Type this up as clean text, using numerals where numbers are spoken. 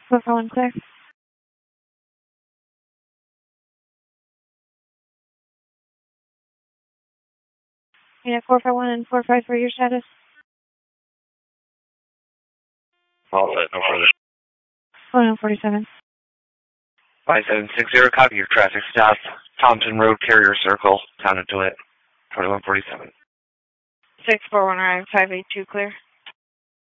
441 clear. Yeah, 451 and 454, your status? All set, no further. 4147. 5760, copy your traffic stop. Thompson Road, Carrier Circle, Town of DeWitt, 2147. 641 arrive, 582 clear.